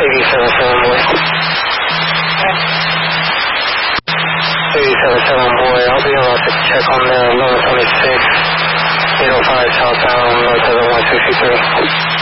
877 boy. 877 boy, I'll be able to check on the 1126, 805 southbound, north of the 163.